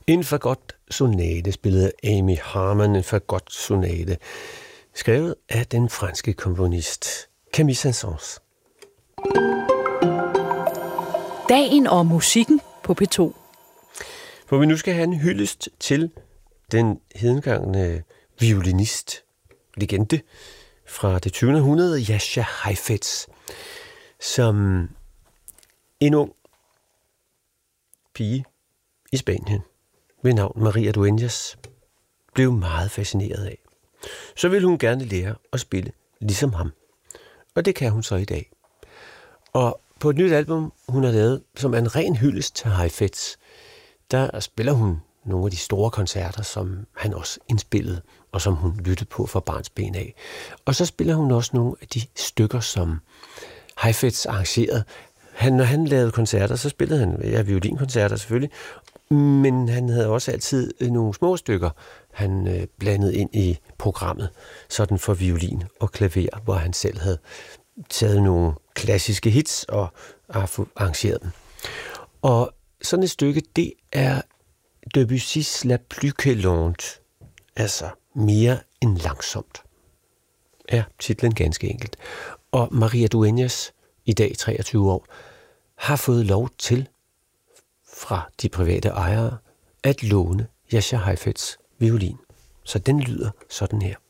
En fagot-sonate spillede Amy Harmon, en fagot-sonate, skrevet af den franske komponist Camille Saint-Saëns. Dagen og musikken på P2. Hvor vi nu skal have en hyldest til den hedengangne violinist, legende fra det 20. århundrede, Jascha Heifetz, som en ung pige i Spanien ved navn Maria Dueñas blev meget fascineret af. Så ville hun gerne lære at spille ligesom ham. Og det kan hun så i dag. Og på et nyt album, hun har lavet, som er en ren hyldest til Heifetz, der spiller hun nogle af de store koncerter, som han også indspillede, og som hun lyttede på fra barnsben af. Og så spiller hun også nogle af de stykker, som Heifetz arrangerede. Når han lavede koncerter, så spillede han violinkoncerter selvfølgelig, men han havde også altid nogle små stykker, han blandede ind i programmet, sådan for violin og klaver, hvor han selv havde taget nogle klassiske hits og arrangeret dem. Og sådan et stykke, det er Debussy's La Plus que Lente, altså mere end langsomt, er titlen ganske enkelt. Og Maria Dueñas, i dag 23 år, har fået lov til fra de private ejere at låne Jascha Heifetz violin. Så den lyder sådan her.